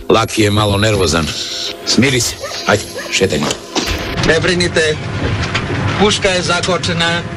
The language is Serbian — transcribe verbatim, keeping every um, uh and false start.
Laki je malo nervozan. Smiri se. Ajde, šetaj malo. Ne brinite. Puška je zakočena.